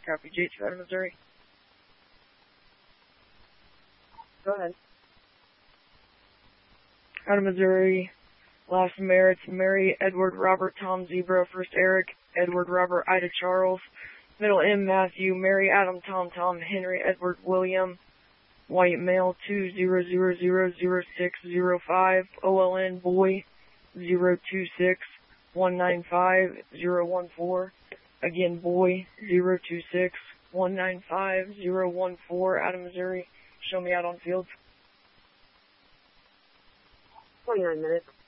copy J2 out of Missouri. Go ahead. Out of Missouri, last merits, Mary, Edward, Robert, Tom, Zebra, first Eric, Edward, Robert, Ida, Charles, middle M, Matthew, Mary, Adam, Tom, Tom, Henry, Edward, William, white male, 2000605, OLN, boy, 026195014, again, boy, 026195014, out of Missouri. Show me out on field. 29 minutes.